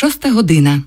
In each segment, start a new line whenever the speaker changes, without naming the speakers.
6 година.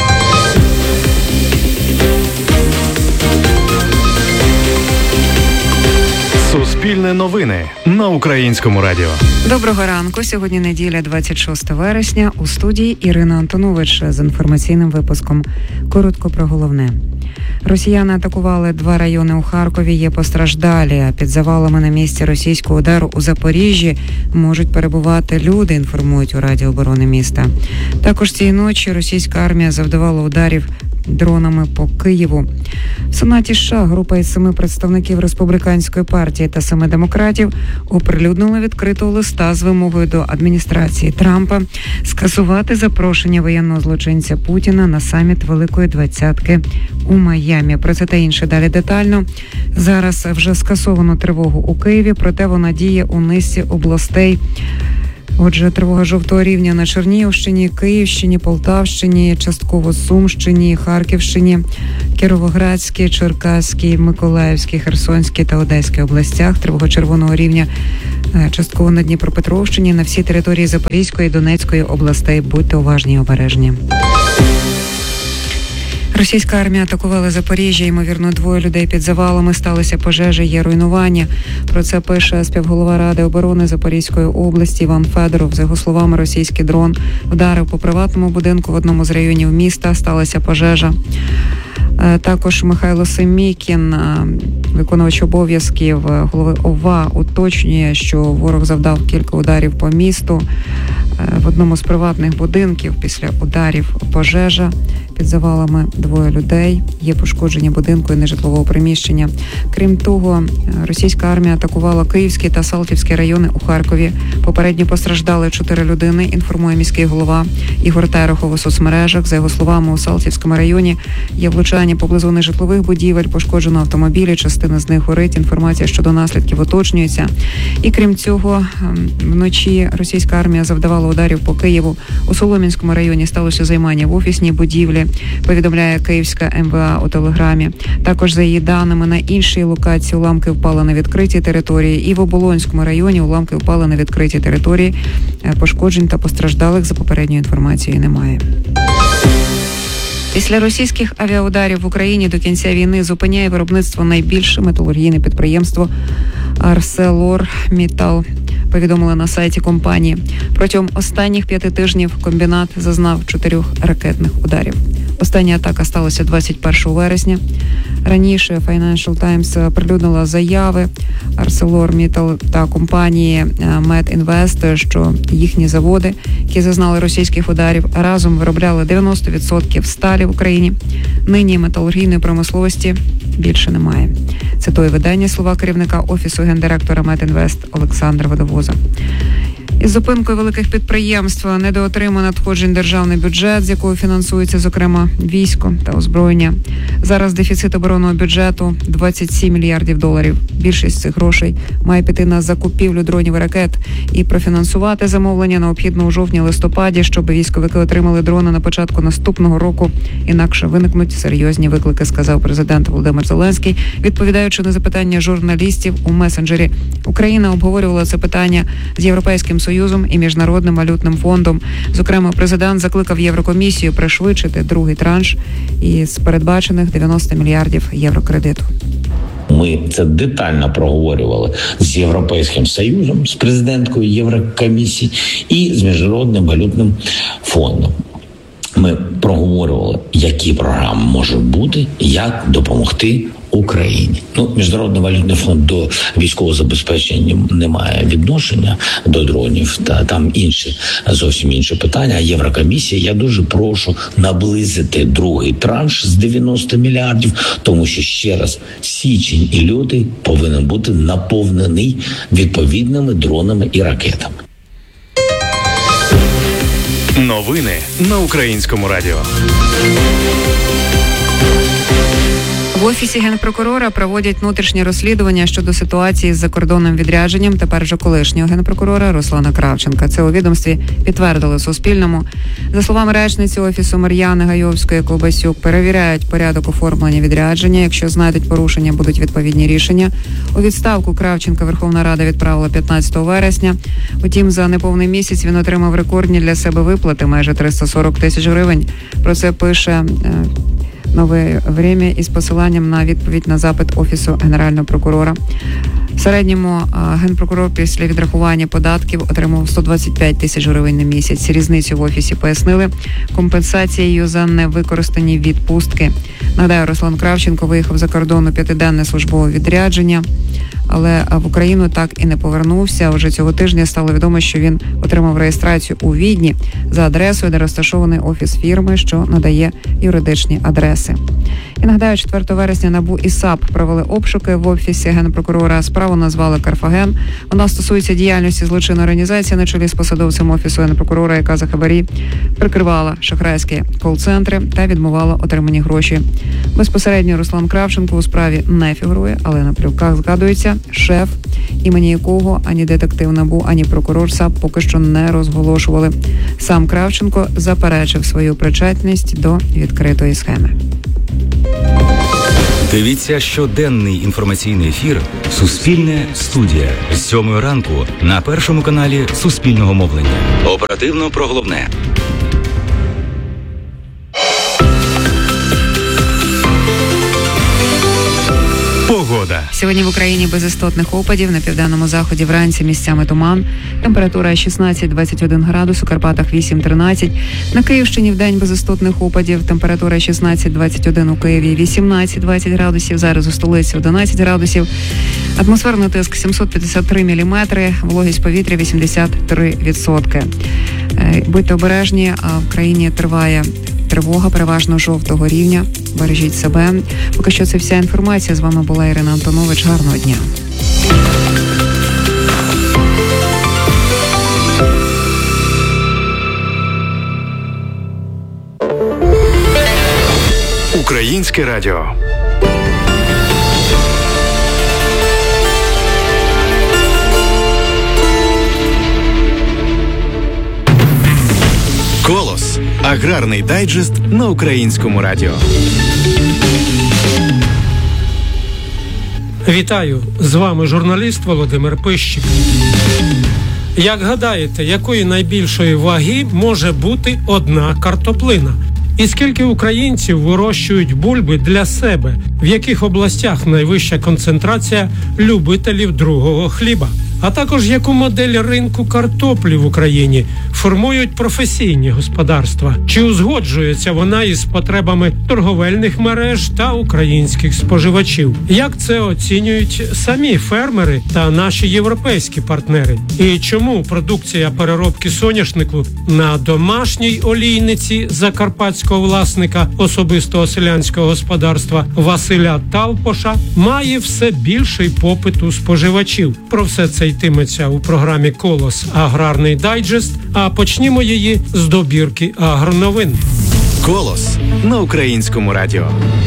Суспільне новини на Українському радіо.
Доброго ранку. Сьогодні неділя, 26 вересня. У студії Ірина Антонович з інформаційним випуском. Коротко про головне. Росіяни атакували 2 райони у Харкові, є постраждалі. А під завалами на місці російського удару у Запоріжжі можуть перебувати люди, інформують у Раді оборони міста. Також цієї ночі російська армія завдавала ударів дронами по Києву. В Сенаті США група із 7 представників Республіканської партії та 7 демократів оприлюднили відкритого листа з вимогою до адміністрації Трампа скасувати запрошення воєнного злочинця Путіна на саміт Великої Двадцятки у Майамі. Про це та інше далі детально. Зараз вже скасовано тривогу у Києві, проте вона діє у низці областей. Отже, тривога жовтого рівня на Чернігівщині, Київщині, Полтавщині, частково Сумщині, Харківщині, Кіровоградській, Черкаській, Миколаївській, Херсонській та Одеській областях. Тривога червоного рівня частково на Дніпропетровщині, на всій території Запорізької і Донецької областей. Будьте уважні і обережні. Російська армія атакувала Запоріжжя. Ймовірно, 2 людей під завалами. Сталися пожежі, є руйнування. Про це пише співголова Ради оборони Запорізької області Іван Федоров. За його словами, російський дрон вдарив по приватному будинку в одному з районів міста. Сталася пожежа. Також Михайло Семікін, виконувач обов'язків голови ОВА, уточнює, що ворог завдав кілька ударів по місту. В одному з приватних будинків після ударів пожежа. Під завалами 2 людей. Є пошкодження будинку і нежитлового приміщення. Крім того, російська армія атакувала Київський та Салтівський райони у Харкові. Попередньо постраждали 4 людини, інформує міський голова Ігор Терехов у соцмережах. За його словами, у Салтівському районі є влучання поблизу нежитлових будівель, пошкоджено автомобілі, частина з них горить. Інформація щодо наслідків уточнюється. І крім цього, вночі російська армія завдавала ударів по Києву. У Солом'янському районі сталося займання в офісній будівлі, повідомляє Київська МВА у Телеграмі. Також, за її даними, на іншій локації уламки впали на відкритій території. І в Оболонському районі уламки впали на відкритій території. Пошкоджень та постраждалих, за попередньою інформацією, немає. Після російських авіаударів в Україні до кінця війни зупиняє виробництво найбільше металургійне підприємство ArcelorMittal, повідомили на сайті компанії. Протягом останніх 5 тижнів комбінат зазнав 4 ракетних ударів. Остання атака сталася 21 вересня. Раніше Financial Times оприлюднила заяви ArcelorMittal та компанії Metinvest, що їхні заводи, які зазнали російських ударів, разом виробляли 90% сталі в Україні. Нині металургійної промисловості більше немає. Цитує видання слова керівника офісу гендиректора Metinvest Олександра Водовоза. Із зупинкою великих підприємств недоотримує надходжень державний бюджет, з якого фінансується, зокрема, військо та озброєння. Зараз дефіцит оборонного бюджету – 27 мільярдів доларів. Більшість цих грошей має піти на закупівлю дронів і ракет. І профінансувати замовлення необхідно у жовтні-листопаді, щоб військовики отримали дрони на початку наступного року. Інакше виникнуть серйозні виклики, сказав президент Володимир Зеленський, відповідаючи на запитання журналістів у месенджері. Україна обговорювала це питання з Європейським Союзом і Міжнародним валютним фондом. Зокрема, президент закликав Єврокомісію пришвидшити другий транш із передбачених 90 мільярдів євро кредиту.
Ми це детально проговорювали з Європейським Союзом, з президенткою Єврокомісії і з Міжнародним валютним фондом. Ми проговорювали, які програми можуть бути, як допомогти Україні. Міжнародний валютний фонд до військового забезпечення не має відношення до дронів, та там зовсім інші питання. А Єврокомісія, я дуже прошу наблизити другий транш з 90 мільярдів, тому що, ще раз, січень і лютий повинен бути наповнений відповідними дронами і ракетами.
Новини на Українському радіо.
В Офісі Генпрокурора проводять внутрішнє розслідування щодо ситуації з закордонним відрядженням тепер же колишнього генпрокурора Руслана Кравченка. Це у відомстві підтвердили Суспільному. За словами речниці Офісу Мар'яни Гайовської-Ковбасюк, перевіряють порядок оформлення відрядження. Якщо знайдуть порушення, будуть відповідні рішення. У відставку Кравченка Верховна Рада відправила 15 вересня. Утім, за неповний місяць він отримав рекордні для себе виплати – майже 340 тисяч гривень. Про це пише «Нове время» із посиланням на відповідь на запит Офісу Генерального прокурора. В середньому генпрокурор після відрахування податків отримав 125 тисяч гривень на місяць. Різницю в Офісі пояснили компенсацією за невикористані відпустки. Нагадаю, Руслан Кравченко виїхав за кордон у 5-денне службове відрядження, але в Україну так і не повернувся. Уже цього тижня стало відомо, що він отримав реєстрацію у Відні за адресою, де розташований офіс фірми, що надає юридичні адреси. І нагадаю, 4 вересня НАБУ і САП провели обшуки в Офісі Генпрокурора. Справу назвали «Карфаген». Вона стосується діяльності злочинної організації на чолі з посадовцем Офісу Генпрокурора, яка за хабарі прикривала шахрайські кол-центри та відмивала отримані гроші. Безпосередньо Руслан Кравченко у справі не фігурує, але на плівках згадується шеф, імені якого ані детектив НАБУ, ані прокурор САП поки що не розголошували. Сам Кравченко заперечив свою причетність до відкритої схеми.
Дивіться щоденний інформаційний ефір «Суспільне студія» з 7 ранку на Першому каналі Суспільного мовлення. Оперативно про головне.
Погода.
Сьогодні в Україні без істотних опадів. На південному заході вранці місцями туман. Температура 16-21 градус, у Карпатах 8-13. На Київщині вдень без істотних опадів. Температура 16-21 у Києві, 18-20 градусів. Зараз у столиці 11 градусів. Атмосферний тиск 753 міліметри. Вологість повітря 83%. Будьте обережні, а в країні триває тривога переважно жовтого рівня. Бережіть себе. Поки що це вся інформація. З вами була Ірина Антонович. Гарного дня.
Українське радіо. Колос. Аграрний дайджест на Українському радіо.
Вітаю! З вами журналіст Володимир Пищик. Як гадаєте, якої найбільшої ваги може бути одна картоплина? І скільки українців вирощують бульби для себе? В яких областях найвища концентрація любителів другого хліба? А також яку модель ринку картоплі в Україні формують професійні господарства? Чи узгоджується вона із потребами торговельних мереж та українських споживачів? Як це оцінюють самі фермери та наші європейські партнери? І чому продукція переробки соняшнику на домашній олійниці закарпатського власника особистого селянського господарства Василя Талпоша має все більший попит у споживачів? Про все це йтиметься у програмі «Колос. Аграрний дайджест», а почнімо її з добірки агроновин.
Колос на Українському радіо.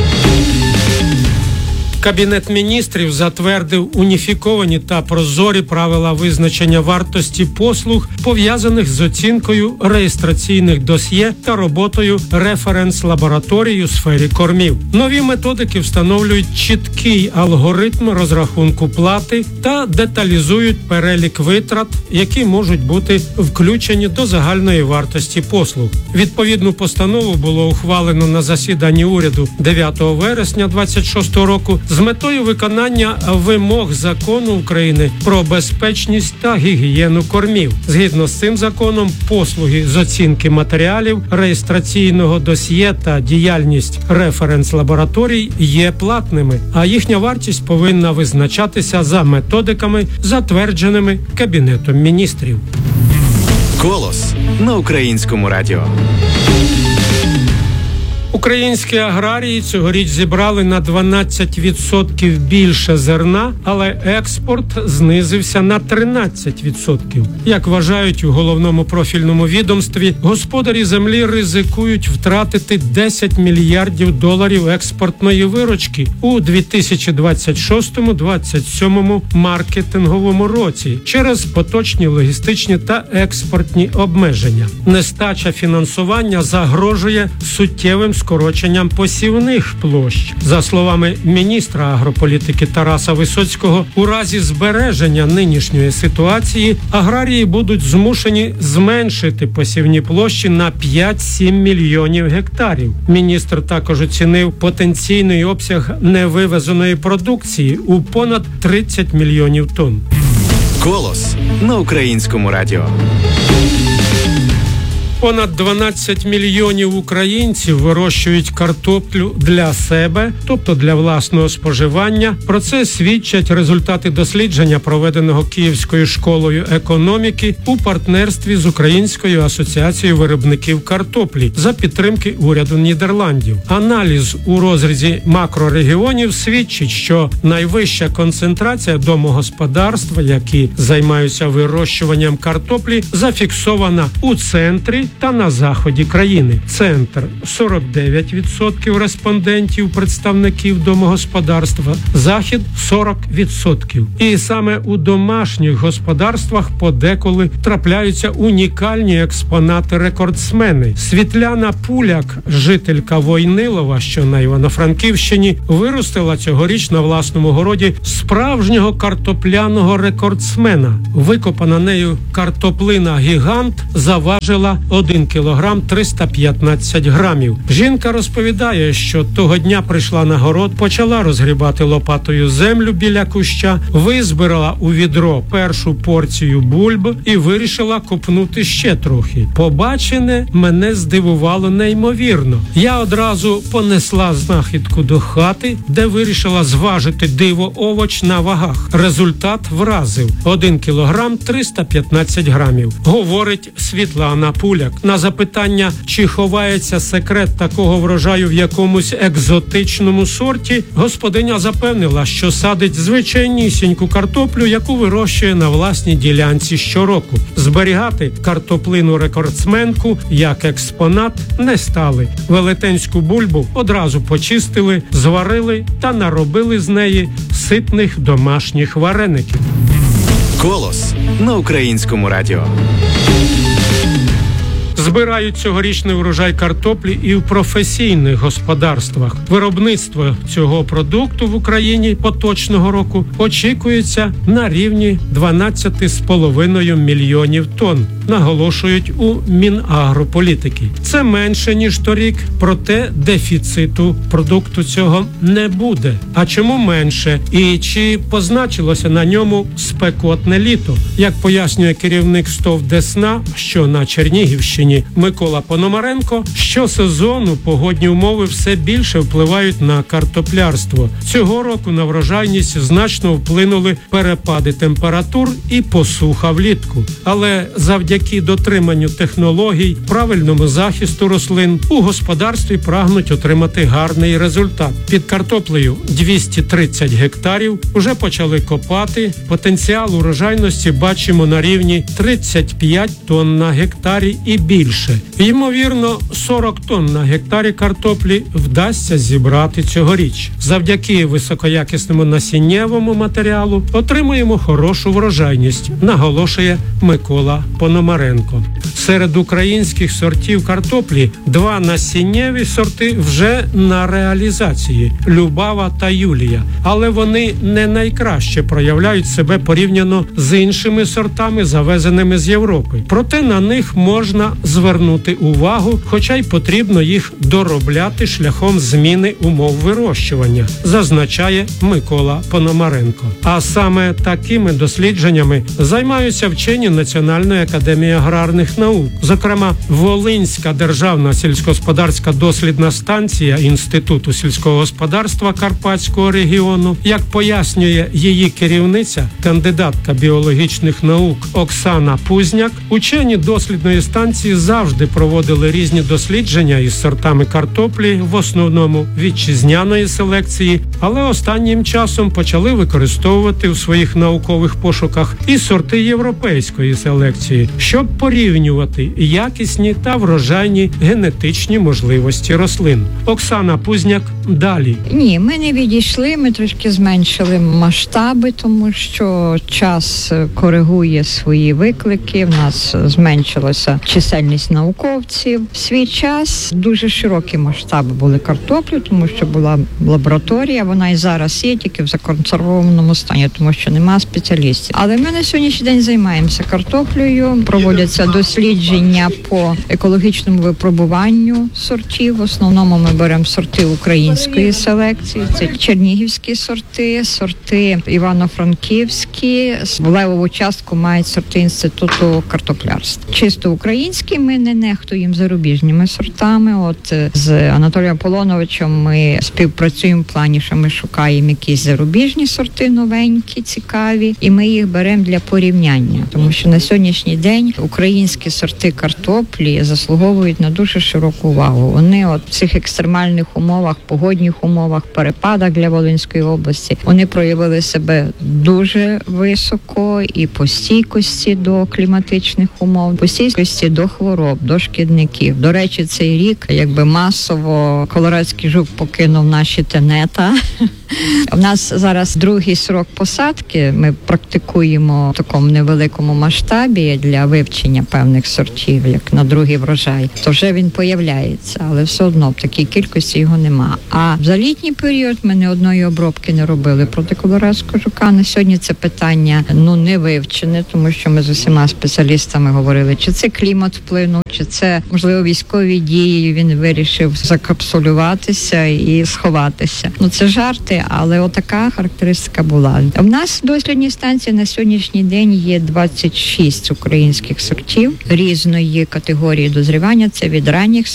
Кабінет міністрів затвердив уніфіковані та прозорі правила визначення вартості послуг, пов'язаних з оцінкою реєстраційних досьє та роботою референс-лабораторій у сфері кормів. Нові методики встановлюють чіткий алгоритм розрахунку плати та деталізують перелік витрат, які можуть бути включені до загальної вартості послуг. Відповідну постанову було ухвалено на засіданні уряду 9 вересня 2026 року з метою виконання вимог закону України про безпечність та гігієну кормів. Згідно з цим законом, послуги з оцінки матеріалів, реєстраційного досьє та діяльність референс-лабораторій є платними, а їхня вартість повинна визначатися за методиками, затвердженими Кабінетом міністрів.
Колос на Українському радіо.
Українські аграрії цьогоріч зібрали на 12% більше зерна, але експорт знизився на 13%. Як вважають у головному профільному відомстві, господарі землі ризикують втратити 10 мільярдів доларів експортної виручки у 2026-2027 маркетинговому році через поточні логістичні та експортні обмеження. Нестача фінансування загрожує суттєвим скороченням посівних площ. За словами міністра агрополітики Тараса Висоцького, у разі збереження нинішньої ситуації аграрії будуть змушені зменшити посівні площі на 5-7 мільйонів гектарів. Міністр також оцінив потенційний обсяг невивезеної продукції у понад 30 мільйонів тонн.
Голос на Українському радіо.
Понад 12 мільйонів українців вирощують картоплю для себе, тобто для власного споживання. Про це свідчать результати дослідження, проведеного Київською школою економіки у партнерстві з Українською асоціацією виробників картоплі за підтримки уряду Нідерландів. Аналіз у розрізі макрорегіонів свідчить, що найвища концентрація домогосподарств, які займаються вирощуванням картоплі, зафіксована у центрі та на заході країни. Центр – 49% респондентів, представників домогосподарства, захід – 40%. І саме у домашніх господарствах подеколи трапляються унікальні експонати-рекордсмени. Світляна Пуляк, жителька Войнилова, що на Івано-Франківщині, виростила цьогоріч на власному городі справжнього картопляного рекордсмена. Викопана нею картоплина «Гігант» заважила 1 кілограм 315 грамів. Жінка розповідає, що того дня прийшла на город, почала розгрібати лопатою землю біля куща, визбирала у відро першу порцію бульб і вирішила копнути ще трохи. Побачене мене здивувало неймовірно. Я одразу понесла знахідку до хати, де вирішила зважити диво-овоч на вагах. Результат вразив. 1 кілограм 315 грамів. Говорить Світлана Пуляк. На запитання, чи ховається секрет такого врожаю в якомусь екзотичному сорті, господиня запевнила, що садить звичайнісіньку картоплю, яку вирощує на власній ділянці щороку. Зберігати картоплину-рекордсменку як експонат не стали. Велетенську бульбу одразу почистили, зварили та наробили з неї ситних домашніх вареників.
Голос на Українському радіо.
Збирають цьогорічний врожай картоплі і в професійних господарствах. Виробництво цього продукту в Україні поточного року очікується на рівні 12,5 мільйонів тонн, наголошують у Мінагрополітики. Це менше, ніж торік, проте дефіциту продукту цього не буде. А чому менше? І чи позначилося на ньому спекотне літо? Як пояснює керівник СТОВ «Десна», що на Чернігівщині Микола Пономаренко, щосезону погодні умови все більше впливають на картоплярство. Цього року на врожайність значно вплинули перепади температур і посуха влітку. Але завдяки дотриманню технологій, правильному захисту рослин, у господарстві прагнуть отримати гарний результат. Під картоплею 230 гектарів уже почали копати. Потенціал урожайності бачимо на рівні 35 тонн на гектарі і більше. Ймовірно, 40 тонн на гектарі картоплі вдасться зібрати цьогоріч. Завдяки високоякісному насіннєвому матеріалу отримуємо хорошу врожайність, наголошує Микола Пономаренко. Серед українських сортів картоплі 2 насіннєві сорти вже на реалізації – Любава та Юлія. Але вони не найкраще проявляють себе порівняно з іншими сортами, завезеними з Європи. Проте на них можна звернути увагу, хоча й потрібно їх доробляти шляхом зміни умов вирощування, зазначає Микола Пономаренко. А саме такими дослідженнями займаються вчені Національної академії аграрних наук. Зокрема, Волинська державна сільськогосподарська дослідна станція Інституту сільського господарства Карпатського регіону, як пояснює її керівниця, кандидатка біологічних наук Оксана Пузняк, учені дослідної станції завжди проводили різні дослідження із сортами картоплі, в основному вітчизняної селекції, але останнім часом почали використовувати у своїх наукових пошуках і сорти європейської селекції, щоб порівнювати якісні та врожайні генетичні можливості рослин. Оксана Пузняк далі.
Ні, ми не відійшли, ми трошки зменшили масштаби, тому що час коригує свої виклики, в нас зменшилася чисельність науковців. В свій час дуже широкі масштаби були картоплі, тому що була лабораторія, вона і зараз є, тільки в законсервованому стані, тому що нема спеціалістів. Але ми на сьогоднішній день займаємося картоплею, проводяться дослідження по екологічному випробуванню сортів. В основному ми беремо сорти української селекції, це чернігівські сорти івано-франківські, левову частку мають сорти Інституту картоплярства. Чисто українські, ми не нехтуємо зарубіжними сортами. От з Анатолієм Полоновичем ми співпрацюємо в плані, що ми шукаємо якісь зарубіжні сорти новенькі, цікаві, і ми їх беремо для порівняння. Тому що на сьогоднішній день українські сорти картоплі заслуговують на дуже широку увагу. Вони от в цих екстремальних умовах, погодних умовах, перепадах для Волинської області, вони проявили себе дуже високо і по стійкості до кліматичних умов, по стійкості до хвороб, до шкідників. До речі, цей рік якби масово колорадський жук покинув наші тенета. У нас зараз другий срок посадки, ми практикуємо в такому невеликому масштабі для вивчення певних сортів, як на другий врожай, то вже він появляється, але все одно в такій кількості його нема. А за літній період ми ні одної обробки не робили проти колорадського жука. На сьогодні це питання не вивчене, тому що ми з усіма спеціалістами говорили, чи це клімат вплинув, чи це, можливо, військові дії, він вирішив закапсулюватися і сховатися. Це жарти, але отака характеристика була. У нас в дослідній станції на сьогоднішній день є 26 українських сортів різної категорії дозрівання. Це від ранніх,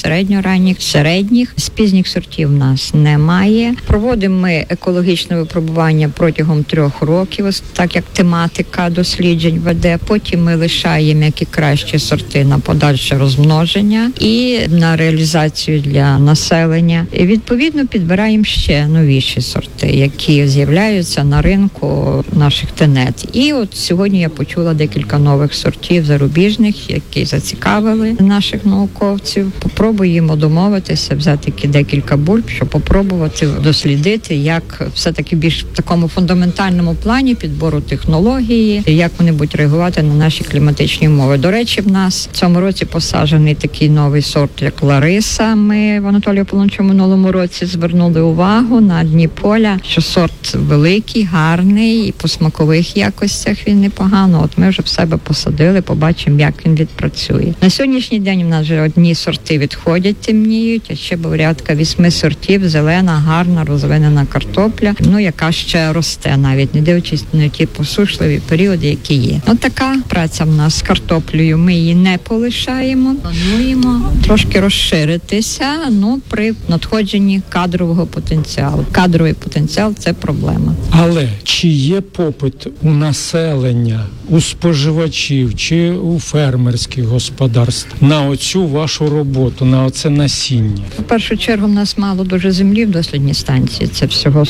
середніх. З пізніх сортів в нас немає. Проводимо ми екологічне випробування протягом 3 років, так як тематика досліджень веде. Потім ми лишаємо які кращі сорти на подальше розмноження і на реалізацію для населення. І відповідно підбираємо ще новіші сорти, які з'являються на ринку наших тенет. І от сьогодні я почула декілька нових сортів зарубіжних, які зацікавили наших науковців. Попробуємо домовитися, взяти декілька бульб, щоб попробувати дослідити, як все-таки більш в такому фундаментальному плані підбору технології, як вони будуть реагувати на наші кліматичні умови. До речі, в нас в цьому році посаджений такий новий сорт, як Лариса. Ми в Анатолію Полоновичу минулому році звернули увагу на дні поля, що сорт великий, гарний, і по смакових якостях він непогано. От ми вже в себе посадили, побачимо, як він відпрацює. На сьогоднішній день у нас вже одні сорти відходять, темніють, а ще порядка 8 сортів, зелена, гарна, розвинена картопля, яка ще росте, навіть не дивлячись на ті посушливі періоди, які є. От така праця в нас з картоплею. Ми її не полишаємо, плануємо трошки розширитися, при надходженні кадрового потенціалу. Кадровий потенціал – це проблема.
Але чи є попит у населення, у споживачів чи у фермерських господарств на оцю вашу роботу, на оце насіння?
В першу чергу в нас мало дуже землі в дослідній станції. Це всього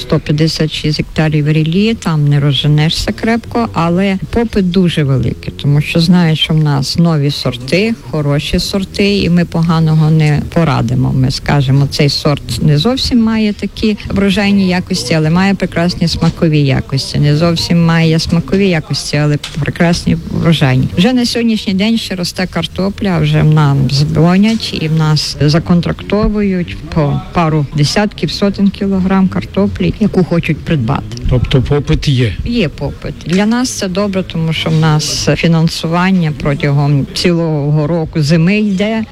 156 гектарів рілі, там не розженешся крепко, але попит дуже великий, тому що знають, що в нас нові сорти, хороші сорти, і ми поганого не порадимо. Ми скажемо, цей сорт не зовсім має такі врожайні якості, але має прекрасні смакові якості. Не зовсім має смакові якості, але прекрасні врожайні. Вже на сьогоднішній день ще росте картопля, вже нам дзвонять і в нас законтрактовують по пару десятків, сотень кілограм картоплі, яку хочуть придбати.
Тобто попит є?
Є попит. Для нас це добре, тому що в нас фінансування протягом цілого року зими йде, коли там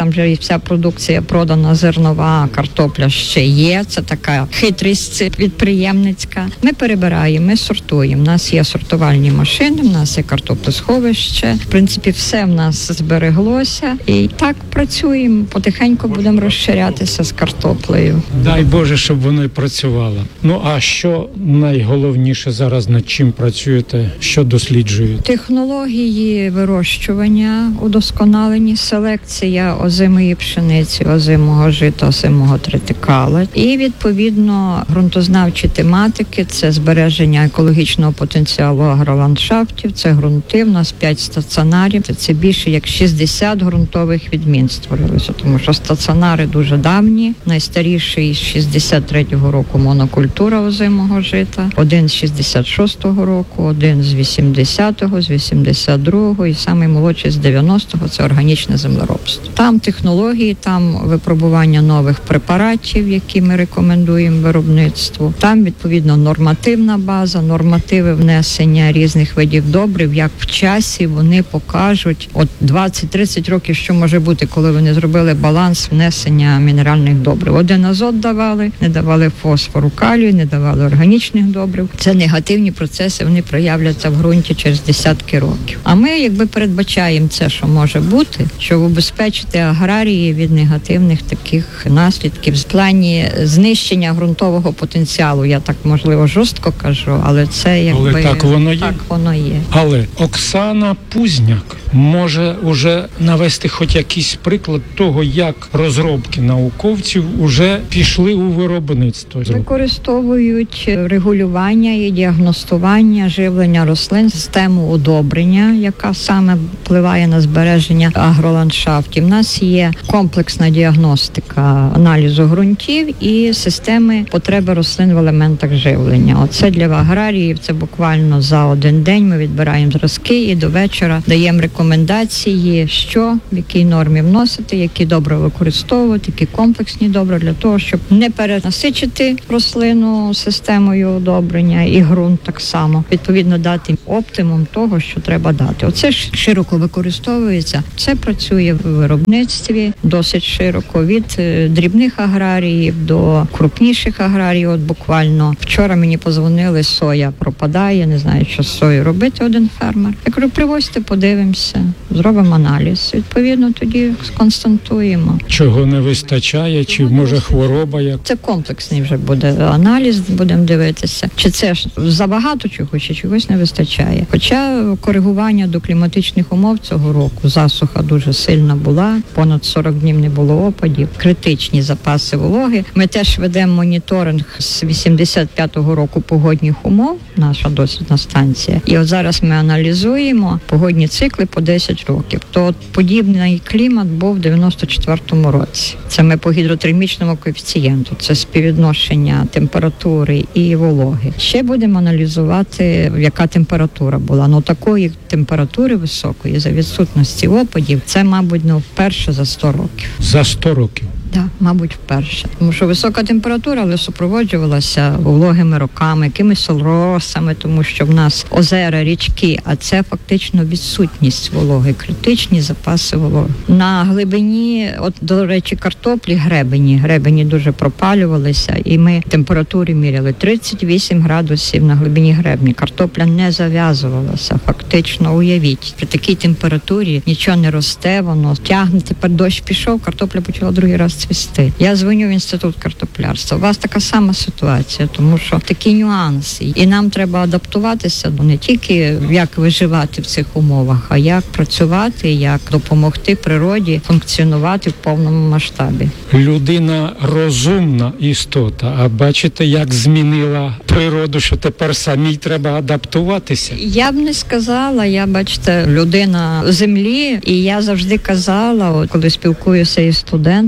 там вже і вся продукція продана, зернова, а картопля ще є. Це така хитрість підприємницька. Ми перебираємо, ми сортуємо. У нас є сортувальні машини, в нас є картоплесховище. В принципі, все в нас збереглося. І так працюємо. Потихеньку будемо розширятися з картоплею.
Дай Боже, щоб воно і працювало. Ну, а що найголовніше зараз, над чим працюєте, що досліджуєте?
Технології вирощування удосконалені, селекція озимої пшениці, озимого жита, озимого тритикала. І, відповідно, ґрунтознавчі тематики – це збереження екологічного потенціалу агроландшафтів, це ґрунти, в нас 5 стаціонарів, це більше як 60 ґрунтових відмін створилося, тому що стаціонари дуже давні, найстаріший з 63-го року монокультура озимого жита, один з 66-го року, один з 80-го, з 82-го і самий молодший з 90-го – це органічне землеробство. Там технології, там випробування нових препаратів, які ми рекомендуємо виробництву. Там, відповідно, нормативна база, нормативи внесення різних видів добрив, як в часі вони покажуть, от 20-30 років, що може бути, коли вони зробили баланс внесення мінеральних добрив. Один азот давали, не давали фосфору, калію, не давали органічних добрив. Це негативні процеси, вони проявляться в ґрунті через десятки років. А ми, якби передбачаємо це, що може бути, щоб убезпечити аграрії від негативних таких наслідків в плані знищення ґрунтового потенціалу. Я так, можливо, жорстко кажу, але це якби...
Але так воно є.
Так воно є.
Але Оксана Пузняк може уже навести хоч якийсь приклад того, як розробки науковців уже пішли у виробництво.
Використовують регулювання і діагностування живлення рослин, систему удобрення, яка саме впливає на збереження агроландшафтів. У нас є комплексна діагностика аналізу ґрунтів і системи потреби рослин в елементах живлення. Оце для аграріїв, це буквально за один день ми відбираємо зразки і до вечора даємо рекомендації, що в якій нормі вносити, які добре використовувати, які комплексні добре для того, щоб не перенасичити рослину системою удобрення і ґрунт так само. Відповідно, дати оптимум того, що треба дати. Оце ж широко використовується. Це працює в виробництві досить широко, від дрібних аграріїв до крупніших аграріїв. От буквально вчора мені позвонили, соя пропадає, не знаю, що з сою робити, один фермер. Я кажу, привозьте, подивимося, зробимо аналіз. Відповідно, тоді сконстатуємо.
Чого не вистачає, чи може хвороба як?
Це комплексний вже буде аналіз, будемо дивитися. Чи це ж забагато чого, чи чогось не вистачає. Хоча коригування до кліматичних умов цього року, засуха дуже сильна була, понад 40 днів не було опадів, критичні запаси вологи. Ми теж ведемо моніторинг з 85-го року погодних умов, наша дослідна станція. І от зараз ми аналізуємо погодні цикли по 10 років. То от подібний клімат був в 94-му році. Це ми по гідротермічному коефіцієнту, це співвідношення температури і вологи. Ще будемо аналізувати, яка температура була. Ну такої температури високої за відсутності опадів, це, мабуть, не вперше за 100 років.
За 100 років?
Так, мабуть, вперше. Тому що висока температура, але супроводжувалася вологими роками, якимись росами, тому що в нас озера, річки, а це фактично відсутність вологи, критичні запаси вологи. На глибині, от, до речі, картоплі гребені дуже пропалювалися, і ми температури міряли 38 градусів на глибині гребні. Картопля не зав'язувалася, фактично, уявіть. При такій температурі нічого не росте, воно тягне, тепер дощ пішов, картопля почала другий раз цвісти. Я дзвоню в інститут картоплярства. У вас така сама ситуація, тому що такі нюанси. І нам треба адаптуватися, не тільки як виживати в цих умовах, а як працювати, як допомогти природі функціонувати в повному масштабі.
Людина розумна істота, а бачите, як змінила природу, що тепер самій треба адаптуватися?
Я б не сказала, я, бачите, людина землі, і я завжди казала, от, коли спілкуюся із студентами, то завжди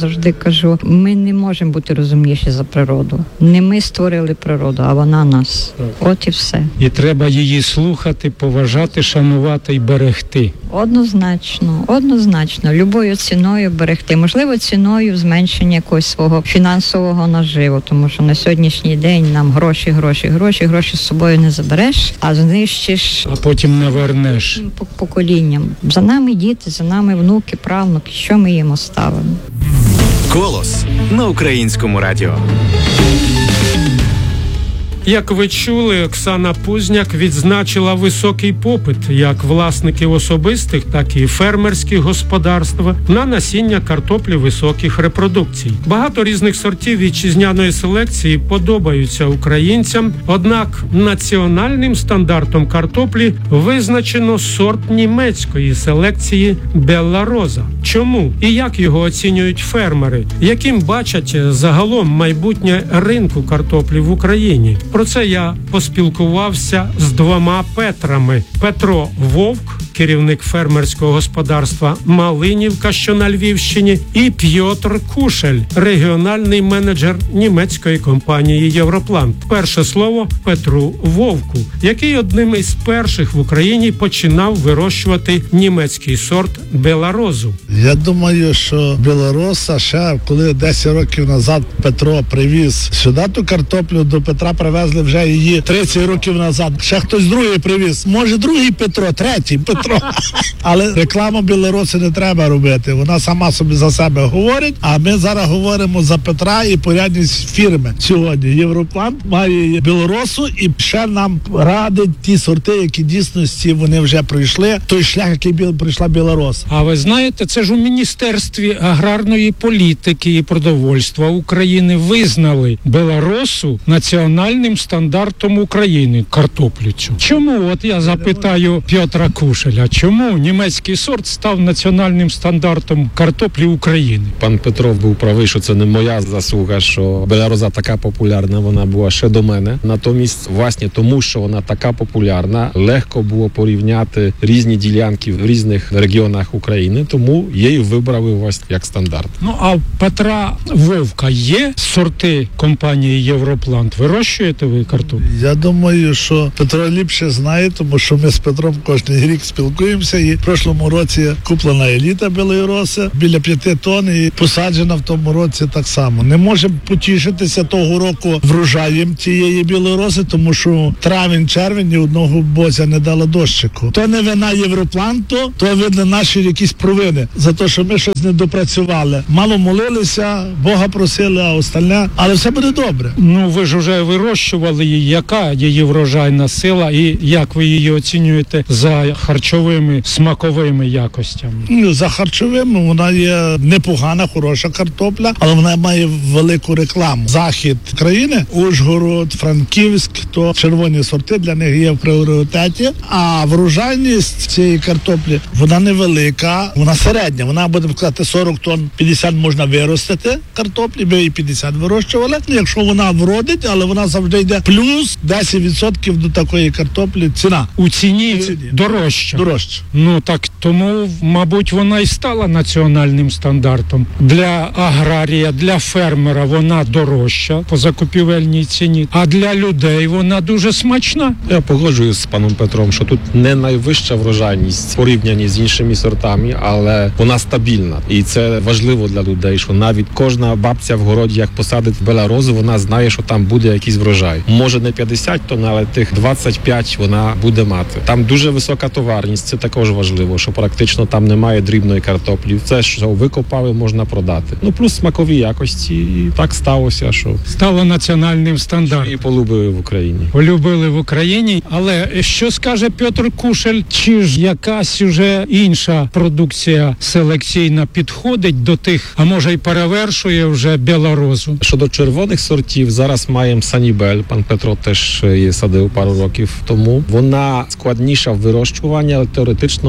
завжди кажу, ми не можемо бути розумніші за природу. Не ми створили природу, а вона нас. От і все.
І треба її слухати, поважати, шанувати і берегти.
Однозначно. Любою ціною берегти. Можливо, ціною зменшення якогось свого фінансового наживу, тому що на сьогоднішній день нам гроші з собою не забереш, а знищиш
А потім не вернеш.
поколінням. За нами діти, за нами внуки, правнуки. Що ми їм оставимо?
Голос на Українському радіо.
Як ви чули, Оксана Пузняк відзначила високий попит як власників особистих, так і фермерських господарств на насіння картоплі високих репродукцій. Багато різних сортів вітчизняної селекції подобаються українцям, однак національним стандартом картоплі визначено сорт німецької селекції Белла Роза. Чому і як його оцінюють фермери? Яким бачать загалом майбутнє ринку картоплі в Україні? Про це я поспілкувався з двома Петрами. Петро Вовк, керівник фермерського господарства Малинівка, що на Львівщині, і Пьотр Кушель, регіональний менеджер німецької компанії «Європлант». Перше слово Петру Вовку, який одним із перших в Україні починав вирощувати німецький сорт Беларозу.
Я думаю, що Білороса ще коли 10 років назад Петро привіз сюди ту картоплю, до Петра привезли вже її 30 років назад. Ще хтось другий привіз. Може другий Петро, третій Петро. Але рекламу Білороси не треба робити. Вона сама собі за себе говорить, а ми зараз говоримо за Петра і порядність фірми. Сьогодні Європлант має Білоросу і ще нам радить ті сорти, які дійсності вони вже пройшли. Той шлях, який пройшла Білороса.
А ви знаєте, це ж у Міністерстві аграрної політики і продовольства України визнали Беларосу національним стандартом України, картоплю цю. Чому, от я запитаю Пьотра Кушеля, чому німецький сорт став національним стандартом картоплі України?
Пан Петров був правий, що це не моя заслуга, що Белароза така популярна, вона була ще до мене. Натомість, власне, тому що вона така популярна, легко було порівняти різні ділянки в різних регіонах України, тому її вибрали ось як стандарт.
Ну, а в Петра Вовка є сорти компанії «Європлант»? Вирощуєте ви картоплю?
Я думаю, що Петро ліпше знає, тому що ми з Петром кожен рік спілкуємося, і в прошлому році куплена еліта Білої Роси, біля 5 тонн, і посаджена в тому році так само. Не можемо потішитися того року врожаєм цієї Білої Роси, тому що травень-червень ні одного бозя не дала дощику. То не вина Європланту, то видно наші якісь провини за те, що ми щось не допрацювали. Мало молилися, Бога просили, а остальне, але все буде добре.
Ну, ви ж уже вирощували її. Яка її врожайна сила і як ви її оцінюєте за харчовими, смаковими якостями?
Ну, за харчовими вона є непогана, хороша картопля, але вона має велику рекламу. Захід країни, Ужгород, Франківськ, то червоні сорти для них є в пріоритеті, а врожайність цієї картоплі, вона невелика, вона середня, вона, будемо сказати, 40 тонн, 50 можна виростити картоплі, ми і 50 вирощували, якщо вона вродить, але вона завжди йде плюс 10% до такої картоплі ціна.
У ціні дорожча. Ну так тому, мабуть, вона і стала національним стандартом. Для аграрія, для фермера вона дорожча по закупівельній ціні, а для людей вона дуже смачна.
Я погоджуюсь з паном Петром, що тут не найвища врожайність порівняні з іншими сортами, але вона стабільна. І це важливо для людей, що навіть кожна бабця в городі, як посадить Беларозу, вона знає, що там буде якийсь врожай. Може не 50 тонн, але тих 25 вона буде мати. Там дуже висока товарність, це також важливо, що практично там немає дрібної картоплі. Це, що викопали, можна продати. Ну, плюс смакові якості. І так сталося, що
стало національним стандартом.
І полюбили в Україні.
Полюбили в Україні. Але що скаже Пьотр Кушель? Чи ж якась уже інша продукція селекційна підходить до тих, а може й перевершує вже Беларозу?
Щодо червоних сортів, зараз маємо Санібель. Пан Петро теж її садив пару років тому. Вона складніша в вирощуванні, але теоретично має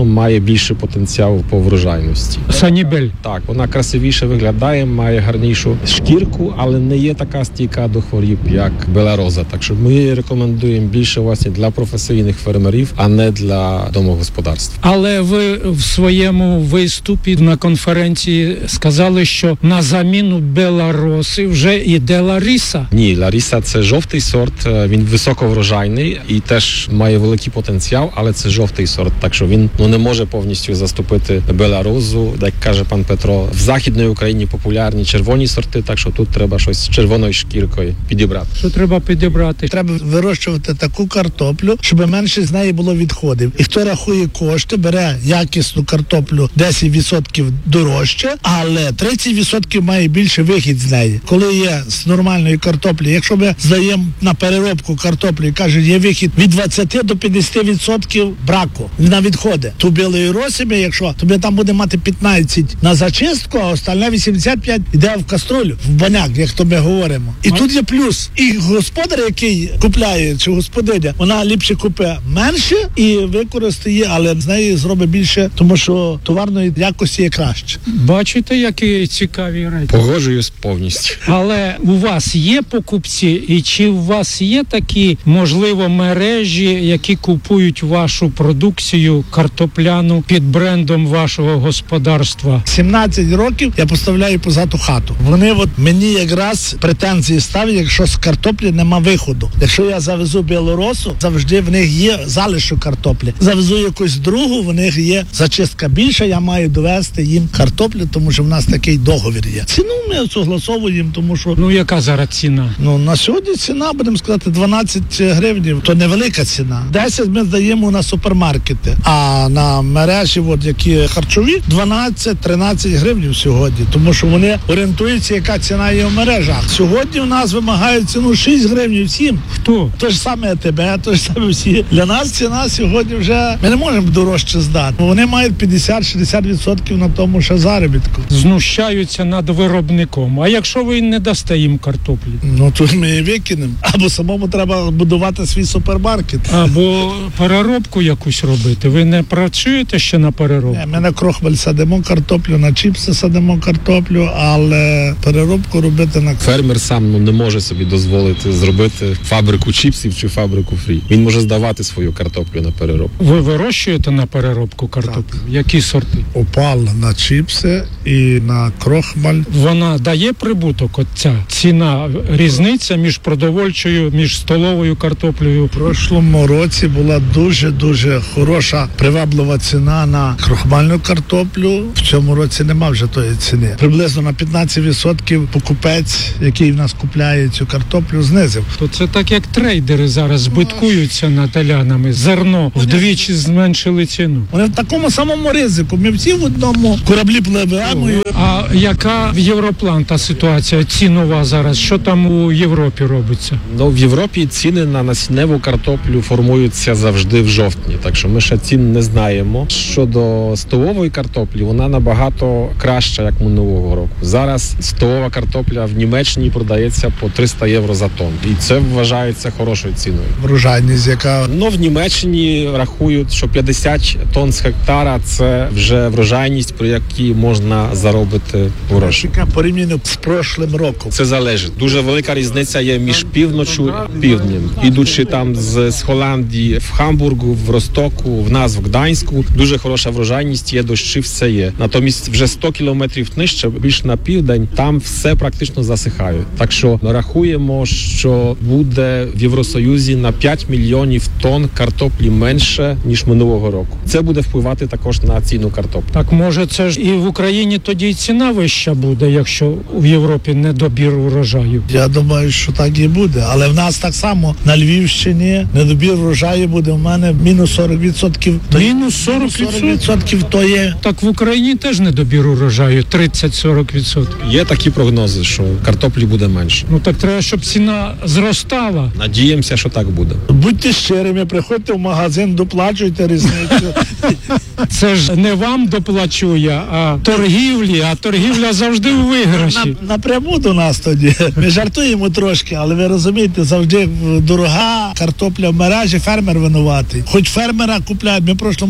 більший потенціал по врожайності.
Санібель.
Так, вона красивіше виглядає, має гарнішу шкірку, але не є така стійка до хворіб, як белароза. Так що ми рекомендуємо більше власне для професійних фермерів, а не для домогосподарств.
Але ви в своєму виступі на конференції сказали, що на заміну белароси вже йде Ларіса.
Ні, Ларіса – це жовтий сорт, він високоврожайний і теж має великий потенціал, але це жовтий сорт, так що він не може повністю заступити беларозу. Як каже пан Петро, в Західній Україні популярні червоні сорти, так що тут треба щось з червоною шкіркою підібрати.
Що треба підібрати?
Треба вирощувати таку картоплю, щоб менше з неї було відходів. І хто рахує кошти, бере якісну картоплю 10% дорожче, але 30% має більше вихід з неї. Коли є з нормальної картоплі, якщо ми здаємо на переробку картоплю і кажуть, є вихід від 20 до 50% браку на відходи. Ту білої розсіби, якщо тобі там буде мати 15 на зачистку, а остальне 85 йде в каструлю, в баняк, як то ми говоримо. І тут є плюс. І господар, який купляє, чи господиня, вона ліпше купує менше і використає, але з неї зробить більше, тому що товарної якості є краще.
Бачите, які цікаві речі.
Погоджуюсь повністю.
Але у вас є покупці, і чи у вас є такі, можливо, мережі, які купують вашу продукцію картопляну під брендом вашого господарства?
17 років я поставляю позаду хату. Вони мені якраз претензії ставлять, якщо з картоплі нема виходу. Якщо я завезу білоросу, завжди в них є залишок картоплі. Завезу якусь другу, в них є зачистка більша, я маю довести їм картоплю, тому що в нас такий договір є. Ціну ми согласовуємо, тому що...
Яка зараз ціна?
На сьогодні ціна, будемо сказати, 12 гривень. То невелика ціна. 10 ми здаємо на супермаркети, а на мережі, які харчові, 12-13 гривень сьогодні, тому що вони орієнтуються, яка ціна є в мережах. Сьогодні у нас вимагають ціну 6 гривень всім.
Хто?
То ж саме АТБ, то ж саме всі. Для нас ціна сьогодні вже, ми не можемо дорожче здати. Вони мають 50-60% на тому ще заробітку.
Знущаються над виробником. А якщо ви не дасте їм картоплі?
То ми її викинемо. Або самому треба будувати свій супермаркет.
Або переробку якусь робити. Ви не працюєте ще на переробку?
Ми на крохмаль садимо картоплю, на чіпси садимо картоплю, але переробку робити на...
Фермер сам не може собі дозволити зробити фабрику чіпсів чи фабрику фрі. Він може здавати свою картоплю на переробку.
Ви вирощуєте на переробку картоплю? Так. Які сорти?
Опал на чіпси і на крохмаль.
Вона дає прибуток, ця ціна, різниця між продовольчою, між столовою картоплею?
В прошлому році була дуже-дуже хороша, приваблива ціна на крохмальну картоплю. В цьому році нема вже тої ціни. Приблизно на 15% покупець, який в нас купляє цю картоплю, знизив.
То це так, як трейдери зараз збиткуються над телянами. Зерно вдвічі зменшили ціну.
Вони в такому самому ризику. Ми всі в одному кораблі пливемо.
А яка в Європлан ситуація цінова зараз? Що там у Європі робиться?
В Європі ціни на насінневу картоплю формуються завжди в жовтні, так що ми ще цін не знаємо. Щодо столової картоплі, вона набагато краща, як минулого року. Зараз столова картопля в Німеччині продається по 300 євро за тонн. І це вважається хорошою ціною.
Врожайність, яка...
В Німеччині рахують, що 50 тонн з гектара – це вже врожайність, при якій можна заробити гроші.
Яка порівняно з прошлим роком.
Це залежить. Дуже велика різниця є між півночю і півднем. Ідучи там з Голландії в Хамбургу, в Ростоку, в нас в Гданську, дуже хороша врожайність є, дощі все є. Натомість вже 100 кілометрів нижче, більш на південь, там все практично засихає. Так що рахуємо, що буде в Євросоюзі на 5 мільйонів тонн картоплі менше, ніж минулого року. Це буде впливати також на ціну картоплі.
Так може це ж і в Україні тоді ціна вища буде, якщо в Європі недобір урожаю?
Я думаю, що так і буде. Але в нас так само на Львівщині недобір врожаю буде в мене мінус 40%.
Мінус 40%?
То є.
Так в Україні теж недобір урожаю 30-40%.
Є такі прогнози, що картоплі буде менше.
Так треба, щоб ціна зростала.
Надіємося, що так буде.
Будьте щирими, приходьте в магазин, доплачуйте різницю.
Це ж не вам доплачує, а торгівлі, а торгівля завжди у виграші.
Напряму до нас тоді. Ми жартуємо трошки, але ви розумієте, завжди дорога картопля в мережі, фермер винуватий. Хоч фермера купляють. Ми в прошлому році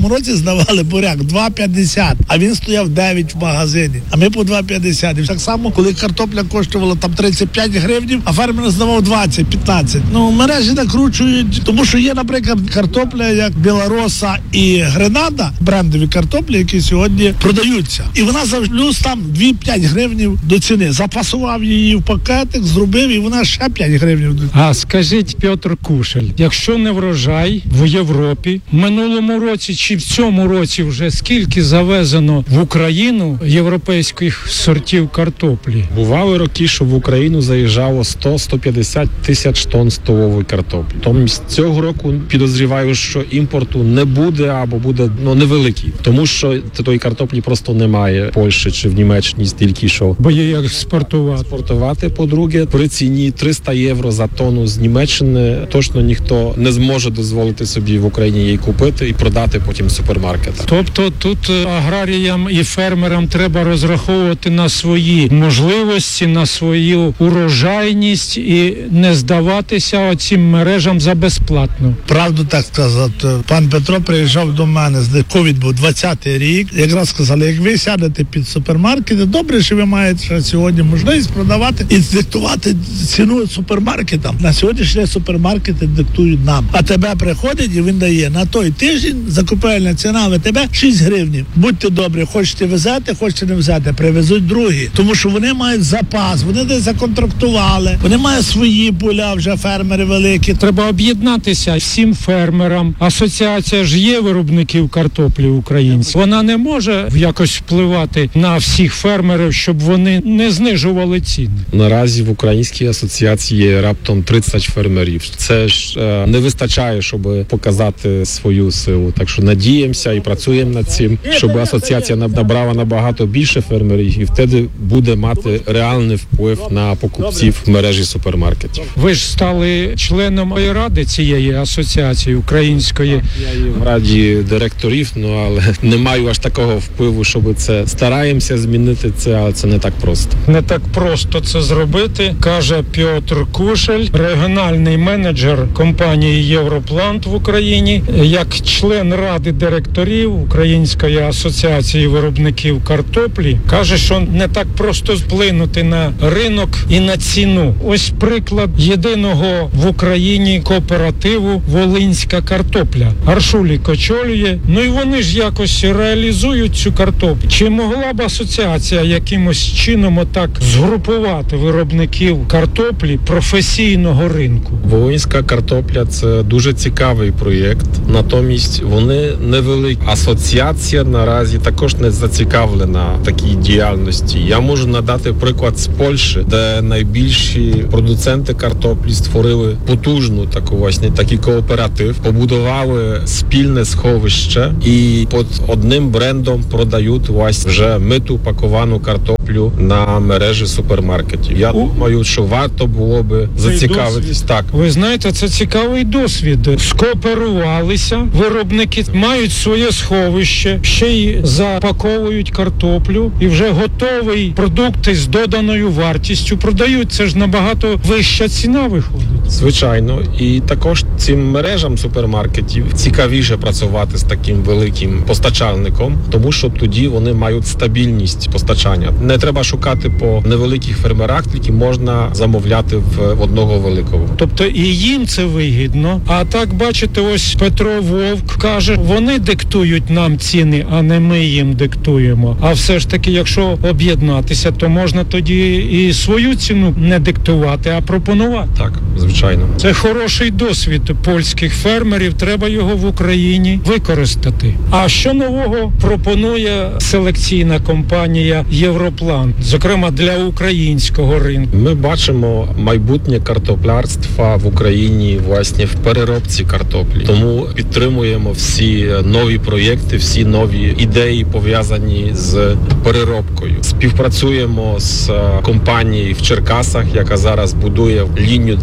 продавали буряк 2,50, а він стояв 9 в магазині, а ми по 2,50. І так само, коли картопля коштувала там 35 гривень, а фермер здавав 20-15. Ну, мережі накручують, тому що є, наприклад, картопля, як Білороса і Гренада, брендові картоплі, які сьогодні продаються. І вона завжди плюс там 2-5 гривень до ціни. Запасував її в пакетик, зробив, і вона ще 5 гривень.
А скажіть, Петр Кушель, якщо не врожай в Європі, в минулому році чи в цьому році вже скільки завезено в Україну європейських сортів картоплі?
Бували роки, що в Україну заїжджало 100-150 тисяч тонн столової картоплі. Тому цього року підозріваю, що імпорту не буде або буде невеликий, тому що тої картоплі просто немає в Польщі чи в Німеччині стільки, що
бо є як експортувати.
По-друге, при ціні 300 євро за тонну з Німеччини точно ніхто не зможе дозволити собі в Україні її купити і продати потім в супермаркетах.
Тобто тут аграріям і фермерам треба розраховувати на свої можливості, на свою урожайність і не здаватися оцим мережам за безплатно.
Правду так сказати. Пан Петро приїжджав до мене, ковід був 20-й рік. Якраз сказали, як ви сядете під супермаркети, добре, що ви маєте сьогодні можливість продавати і диктувати ціну супермаркетам. На сьогоднішній супермаркети диктують нам. А тебе приходить і він дає на той тиждень закупельна ціна ВТБ 6 гривень. Будьте добрі, хочете везете, хочете не взяти, привезуть другі. Тому що вони мають запас, вони десь законтрактували, вони мають свої поля, вже фермери великі.
Треба об'єднатися всім фермерам. Асоціація ж є виробників картоплі українців. Вона не може якось впливати на всіх фермерів, щоб вони не знижували ціни.
Наразі в Українській асоціації є раптом 30 фермерів. Це ж не вистачає, щоб показати свою силу. Так що надіємося і працюємо над цим, щоб асоціація набрала набагато більше фермерів і втеді буде мати реальний вплив на покупців в мережі супермаркетів.
Ви ж стали членом ради цієї асоціації української.
Я є в раді директорів, але не маю аж такого впливу, щоб це стараємося змінити це, але це не так просто.
Не так просто це зробити, каже Петр Кушель, регіональний менеджер компанії «Європлант» в Україні. Як член ради директорів Української асоціації виробників картоплі, каже, що не так просто вплинути на ринок і на ціну. Ось приклад єдиного в Україні кооперативу «Волинська картопля». Аршулік очолює, і вони ж якось реалізують цю картоплю. Чи могла б асоціація якимось чином отак згрупувати виробників картоплі професійного ринку?
Волинська картопля – це дуже цікавий проєкт, натомість вони невеликі. Асоціація наразі також не зацікавлена в такій діяльності. Я можу надати приклад з Польщі, де найбільші продуценти картоплі створили потужну такий кооператив, побудували спільне сховище і під одним брендом продають вже миту паковану картоплю на мережі супермаркетів. Я думаю, що варто було би зацікавитись. Так.
Ви знаєте, це цікавий досвід. Скооперувалися, виробники мають своє сховище, ще й запаковують картоплю і вже готовий продукт з доданою вартістю продають. Це ж набагато вища ціна виходить.
Звичайно. І також цим мережам супермаркетів цікавіше працювати з таким великим постачальником, тому що тоді вони мають стабільність постачання. Не треба шукати по невеликих фермерах, тільки можна замовляти в одного великого.
Тобто і їм це вигідно. А так, бачите, ось Петро Вовк каже, вони диктують нам ціни, а не ми їм диктуємо. А все ж таки, якщо об'єднатися, то можна тоді і свою ціну не диктувати, а пропонувати.
Так, звичайно.
Це хороший досвід польських фермерів, треба його в Україні використати. А що нового пропонує селекційна компанія «Європлант», зокрема для українського ринку?
Ми бачимо майбутнє картоплярства в Україні, власне, в переробці картоплі. Тому підтримуємо всі нові проєкти, всі нові ідеї, пов'язані з переробкою. Співпрацюємо з компанією в Черкасах, яка зараз будує лінію для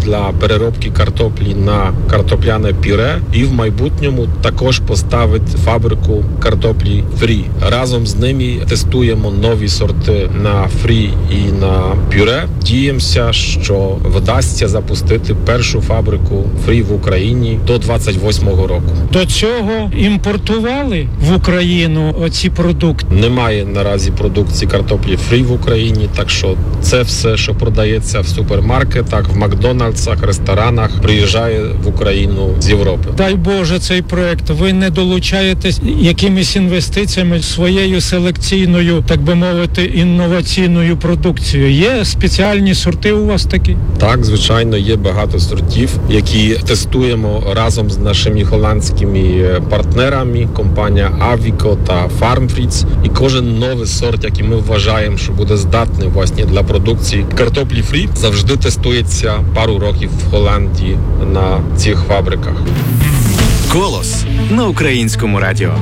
переробки картоплі на картопляне пюре і в майбутньому також поставить фабрику картоплі фрі. Разом з ними тестуємо нові сорти на фрі і на пюре. Діємося, що вдасться запустити першу фабрику фрі в Україні до 28-го року.
До цього імпортували в Україну оці продукти?
Немає наразі продукції картоплі фрі в Україні, так що це все, що продається в супермаркетах, в Макдональдсах, ресторанах, приїжджає в Україну з Європи.
Дай Боже, цей проект. Ви не долучаєтесь якимись інвестиціями, своєю селекційною, так би мовити, інноваційною продукцією? Є спеціальні сорти у вас такі?
Так, звичайно, є багато сортів, які тестуємо разом з нашими голландськими партнерами, компанія Avico та FarmFriends. І кожен новий сорт, який ми вважаємо, що буде здатний власне для продукції картоплі фрі, завжди тестується пару років в Голландії на цих фабриках.
Голос на українському радіо.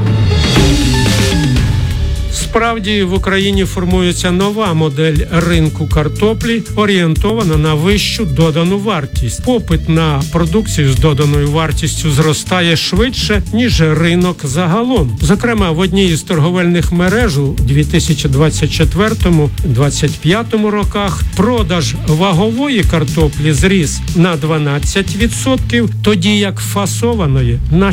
Справді, в Україні формується нова модель ринку картоплі, орієнтована на вищу додану вартість. Попит на продукцію з доданою вартістю зростає швидше, ніж ринок загалом. Зокрема, в одній із торговельних мереж у 2024-2025 роках продаж вагової картоплі зріс на 12%, тоді як фасованої на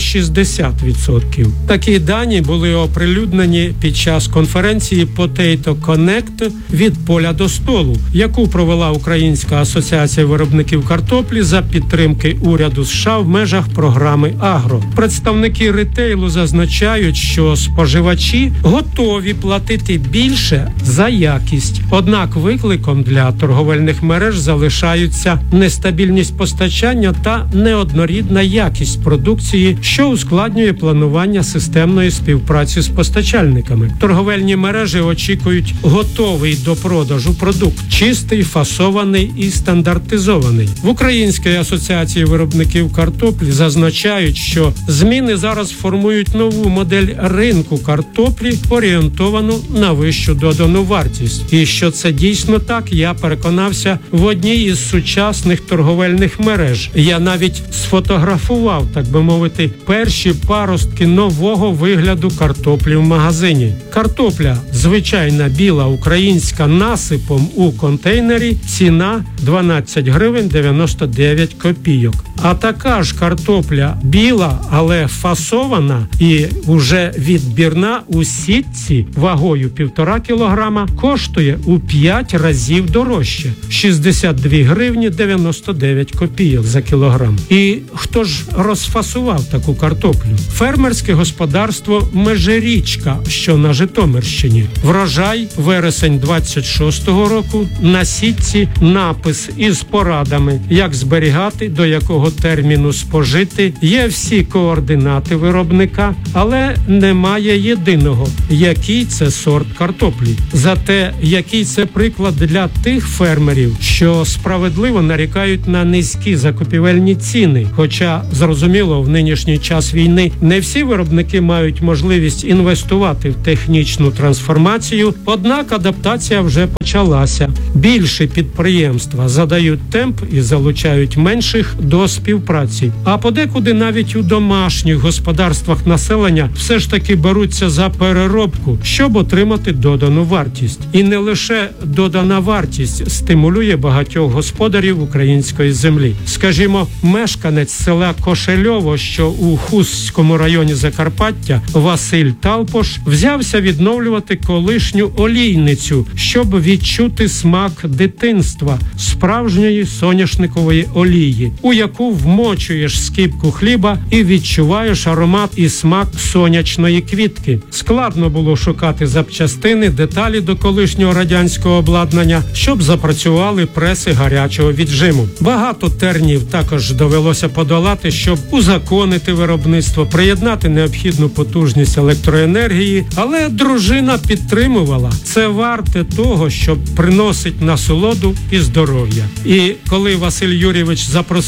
60%. Такі дані були оприлюднені під час конференції Potato Connect від поля до столу, яку провела Українська асоціація виробників картоплі за підтримки уряду США в межах програми «Агро». Представники ретейлу зазначають, що споживачі готові платити більше за якість. Однак викликом для торговельних мереж залишаються нестабільність постачання та неоднорідна якість продукції, що ускладнює планування системної співпраці з постачальниками. Торговельні мережі очікують готовий до продажу продукт, чистий, фасований і стандартизований. В Українській асоціації виробників картоплі зазначають, що зміни зараз формують нову модель ринку картоплі, орієнтовану на вищу додану вартість. І що це дійсно так, я переконався в одній із сучасних торговельних мереж. Я навіть сфотографував, так би мовити, перші паростки нового вигляду картоплі в магазині. Картопля звичайна біла українська насипом у контейнері, ціна 12 гривень 99 копійок. А така ж картопля біла, але фасована і уже відбірна у сітці вагою 1,5 кілограма коштує у 5 разів дорожче – 62 гривні 99 копійок за кілограм. І хто ж розфасував таку картоплю? Фермерське господарство «Межирічка», що на Житомирщині. Врожай вересень 26-го року, на сітці напис із порадами, як зберігати, до якого терміну спожити. Є всі координати виробника, але немає єдиного, який це сорт картоплі. Зате, який це приклад для тих фермерів, що справедливо нарікають на низькі закупівельні ціни. Хоча, зрозуміло, в нинішній час війни не всі виробники мають можливість інвестувати в технічну трансформацію, однак адаптація вже почалася. Більші підприємства задають темп і залучають менших до співпраці. А подекуди навіть у домашніх господарствах населення все ж таки беруться за переробку, щоб отримати додану вартість. І не лише додана вартість стимулює багатьох господарів української землі. Скажімо, мешканець села Кошельово, що у Хустському районі Закарпаття, Василь Талпош, взявся відновлювати колишню олійницю, щоб відчути смак дитинства, справжньої соняшникової олії, у яку вмочуєш скибку хліба і відчуваєш аромат і смак сонячної квітки. Складно було шукати запчастини, деталі до колишнього радянського обладнання, щоб запрацювали преси гарячого віджиму. Багато тернів також довелося подолати, щоб узаконити виробництво, приєднати необхідну потужність електроенергії, але дружина підтримувала. Це варте того, щоб приносить насолоду і здоров'я. І коли Василь Юрійович запросив мене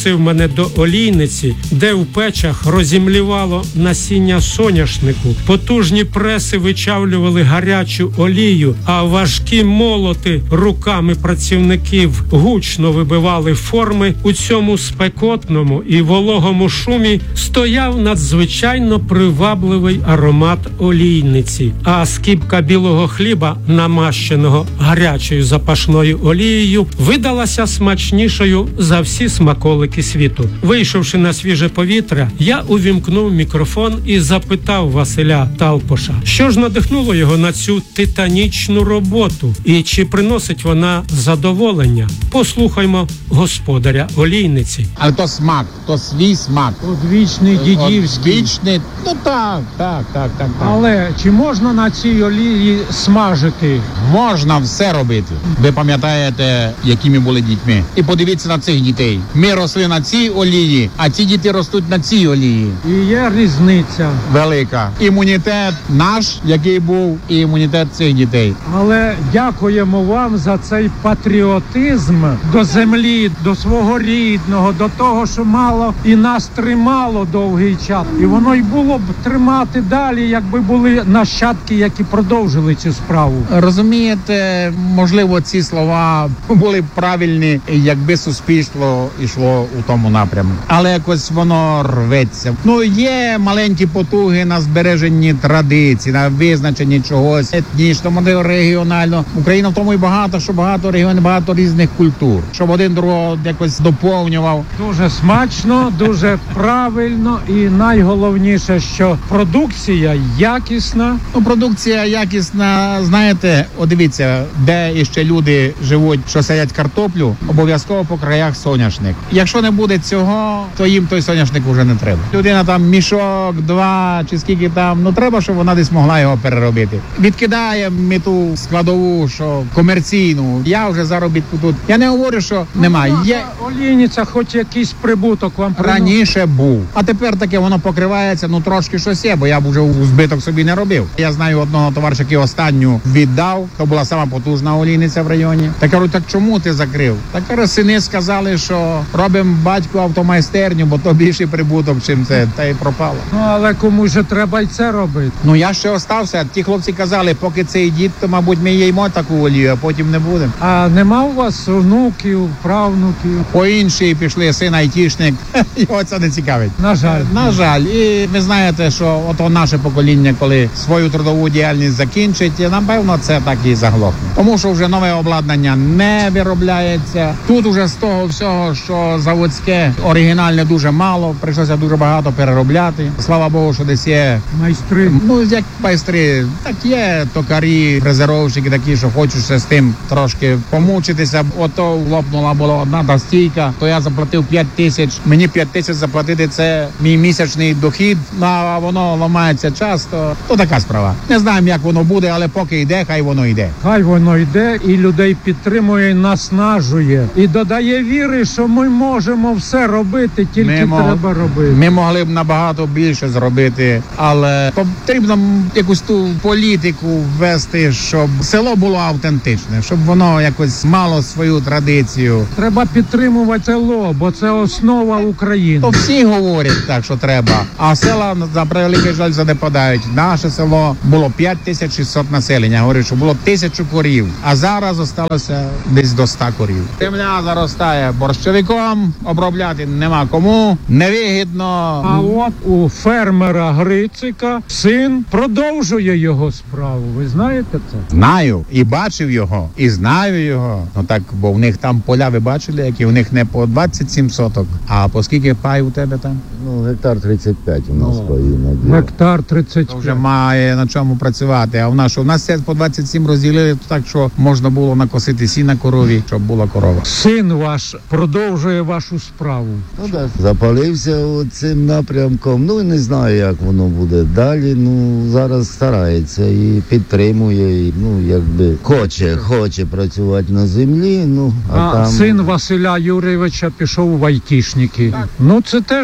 до олійниці, де в печах розімлівало насіння соняшнику. Потужні преси вичавлювали гарячу олію, а важкі молоти руками працівників гучно вибивали форми. У цьому спекотному і вологому шумі стояв надзвичайно привабливий аромат олійниці, а скибка білого хліба, намащеного гарячою запашною олією, видалася смачнішою за всі смаколики світу. Вийшовши на свіже повітря, я увімкнув мікрофон і запитав Василя Талпоша, що ж надихнуло його на цю титанічну роботу і чи приносить вона задоволення. Послухаймо господаря олійниці.
Але то смак, то свій смак.
Одвічний дідівський.
Одвічний, ну так.
Але чи можна на цій олії смажити?
Можна все робити. Ви пам'ятаєте, якими були дітьми. І подивіться на цих дітей. Ми росли на цій олії, а ці діти ростуть на цій олії.
І є різниця.
Велика. Імунітет наш, який був, і імунітет цих дітей.
Але дякуємо вам за цей патріотизм до землі, до свого рідного, до того, що мало і нас тримало довгий час. І воно й було б тримати далі, якби були нащадки, які продовжили цю справу.
Розумієте, можливо, ці слова були б правильні, якби суспільство йшло у тому напрямку. Але якось воно рветься. Ну, є маленькі потуги на збереженні традицій, на визначенні чогось етнічно, можливо, регіонально. Україна в тому і багато, що багато регіонів, багато різних культур. Щоб один другого якось доповнював.
Дуже смачно, дуже правильно і найголовніше, що продукція якісна.
Ну, продукція якісна, знаєте, от дивіться, де іще люди живуть, що садять картоплю, обов'язково по краях соняшник. Якщо не буде цього, то їм той соняшник вже не треба. Людина там мішок, два чи скільки там, ну треба, щоб вона десь могла його переробити. Відкидає ми ту складову, що комерційну. Я вже заробітку тут. Я не говорю, що немає. Є
олійниця, хоч якийсь прибуток вам приносить?
Раніше був. А тепер таке воно покривається, ну трошки щось є, бо я б вже у збиток собі не робив. Я знаю одного товариша, який останню віддав, то була сама потужна олійниця в районі. Та кажу, так чому ти закрив? Так кажу, сини сказали, що робимо батьку автомайстерню, бо то більший прибуток, чим це, та й пропало.
Ну, але комусь же треба й це робити.
Ну, я ще остався. Ті хлопці казали, поки цей дід, то, мабуть, ми їмо таку олію, а потім не будемо.
А нема у вас внуків, правнуків?
По іншій пішли, син айтішник. Його це не цікавить.
На жаль.
На жаль. І ви знаєте, що ото наше покоління, коли свою трудову діяльність закінчить, напевно, це так і заглохне. Тому що вже нове обладнання не виробляється. Тут уже з того всього, що заводське, оригінальне дуже мало, прийшлося дуже багато переробляти. Слава Богу, що десь є
майстри.
Ну, як майстри, так є токарі, фрезеровщики такі, що хочуть з тим трошки помучитися. Ото лопнула була одна та стійка, то я заплатив 5 тисяч. Мені 5 тисяч заплатити, це мій місячний дохід, а воно ламається часто. То така справа. Не знаємо, як воно буде, але поки йде, хай воно йде.
Хай воно йде і людей підтримує, і наснажує. І додає віри, що ми можемо все робити, тільки треба робити.
Ми могли б набагато більше зробити, але потрібно якусь ту політику ввести, щоб село було автентичне, щоб воно якось мало свою традицію.
Треба підтримувати село, бо це основа України.
То всі говорять так, що треба, а села, на превеликий жаль, занепадають. Наше село було 5600 населення, говорю, що було 1000 корів, а зараз осталося десь до 100 корів. Земля заростає борщовиком, обробляти нема кому, невигідно.
А от у фермера Грицика син продовжує його справу. Ви знаєте це?
Знаю, і бачив його, і знаю його. Ну так, бо в них там поля, ви бачили, які в них не по 27 соток, а по скільки пай у тебе там?
Ну, гектар 35 у нас поїде.
Гектар 35.
То вже має на чому працювати, а в нас що? У нас це по 27 розділили, так що можна було накосити сіна корові, щоб була корова.
Син ваш продовжує вашу справу.
Ну так, запалився цим напрямком. Ну, не знаю, як воно буде далі. Ну, зараз старається і підтримує, і, ну, якби хоче працювати на землі. Ну, а там...
син Василя Юрійовича пішов в айтішники. Ну, це теж треба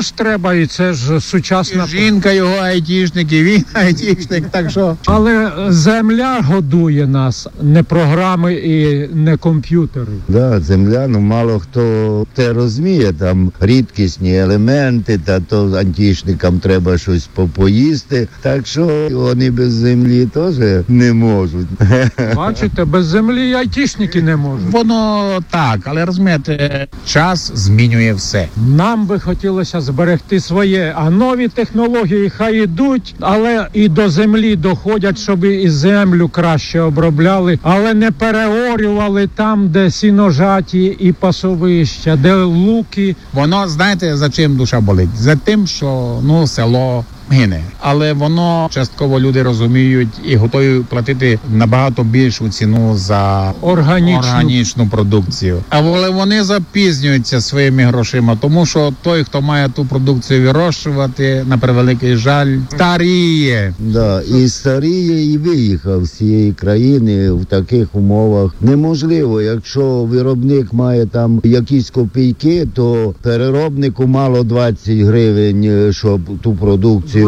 треба, і це ж сучасна...
Жінка його айтішник, і він айтішник, так що...
Але земля годує нас, не програми і не комп'ютери.
Да, земля, ну мало хто те розуміє, там рідкісні елементи, та то антішникам треба щось поїсти, так що вони без землі теж не можуть.
Бачите, без землі айтішники не можуть.
Воно так, але розумієте, час змінює все.
Нам би хотілося зберегти своє, а нові технології хай ідуть, але і до землі доходять, щоб і землю краще обробляли, але не переорювали там, де сіножаті і пасовища, де луки.
Воно, знаєте, за чим душа болить? За тим, що, село гине. Але воно частково люди розуміють і готові платити набагато більшу ціну за органічну продукцію. Але вони запізнюються своїми грошима, тому що той, хто має ту продукцію вирощувати, на превеликий жаль, старіє.
Да, і старіє, і виїхав з цієї країни в таких умовах. Неможливо, якщо виробник має там якісь копійки, то переробнику мало 20 гривень, щоб ту продукцію...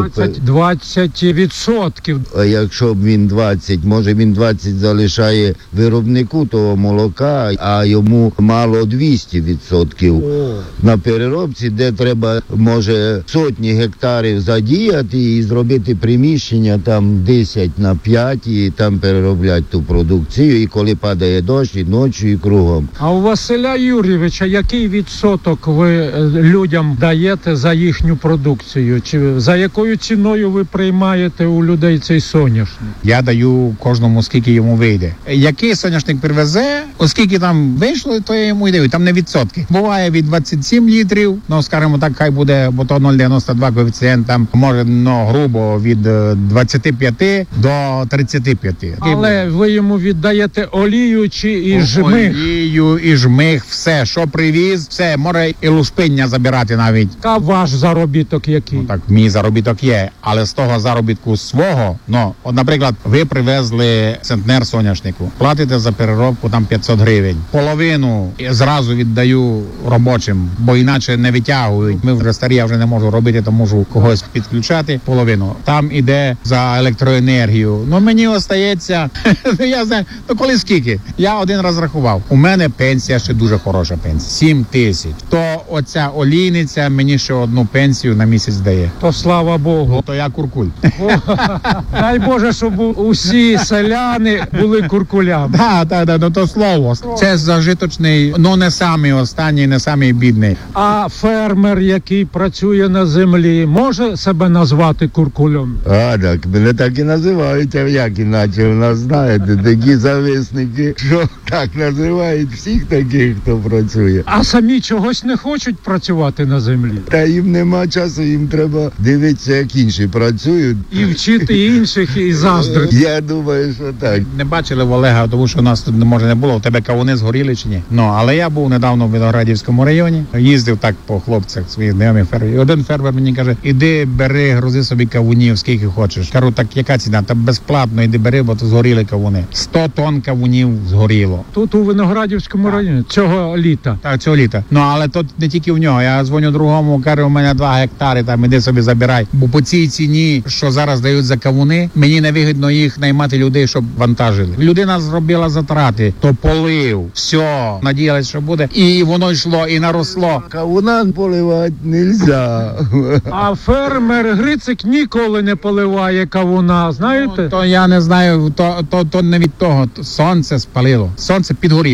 20%.
А якщо б він 20, може він 20 залишає виробнику того молока, а йому мало 200%. На переробці, де треба, може, сотні гектарів задіяти і зробити приміщення там 10 на 5 і там перероблять ту продукцію, і коли падає дощ, і ночі, і кругом.
А у Василя Юрійовича який відсоток ви людям даєте за їхню продукцію? Чи за якою ціною ви приймаєте у людей цей соняшник?
Я даю кожному, скільки йому вийде. Який соняшник привезе, оскільки там вийшло, то я йому й даю. Там не відсотки. Буває від 27 літрів, скажімо так, хай буде, бо то 0,92 коефіцієнт, там може, грубо, від 25 до 35.
Але ви йому віддаєте олію чи і жмих?
Олію, і жмих, все, що привіз, все, може і лушпиння забирати навіть.
А ваш заробіток який?
Так, мій заробіток є, але з того заробітку свого, от, наприклад, ви привезли центнер соняшнику, платите за переробку там 500 гривень. Половину зразу віддаю робочим, бо іначе не витягують. Ми вже старі, я вже не можу робити, то можу когось підключати. Половину. Там іде за електроенергію. Мені остається, я знаю, коли скільки? Я один раз рахував. У мене пенсія ще дуже хороша пенсія. 7 тисяч. То оця олійниця мені ще одну пенсію на місяць дає.
То слава Богу.
То я куркуль.
Дай Боже, щоб усі селяни були куркулями.
Так, то слово. Це зажиточний, не самий останній, не самий бідний.
А фермер, який працює на землі, може себе назвати куркулем?
Так, мене так і називають, а як іначе у нас, знаєте, такі зависники, що так називають всіх таких, хто працює.
А самі чогось не хочуть працювати на землі?
Та їм нема часу, їм треба дивитися, як інші працюють.
І вчити інших, і заздрити.
Я думаю, що так.
Не бачили в Олега, тому що у нас тут, може, не було. У тебе кавуни згоріли чи ні? Але я був недавно в Виноградівському районі, їздив так по хлопцях своїх знайомих фермерів. І один фермер мені каже, іди, бери, грузи собі кавунів, скільки хочеш. Кажу, так яка ціна? Та безплатно, іди бери, бо то згоріли кавуни. 100 тонн кавунів згоріло.
Тут у Виноградівському районі? Цього літа?
Так, цього літа. Але тут не тільки в нього. Я дзвоню другому, кажу, у мене 2 гектари, там, іди собі забирай. Бо по цій ціні, що зараз дають за кавуни, мені невигідно їх наймати людей, щоб вантажили. Людина зробила затрати, то полив, все, надіялась, що буде. І воно йшло, і наросло.
Кавунан поливати нельзя.
А фермер Грицик ніколи не поливає кавуна, знаєте?
То я не знаю, то не від того. Сонце спалило, сонце підгоріло.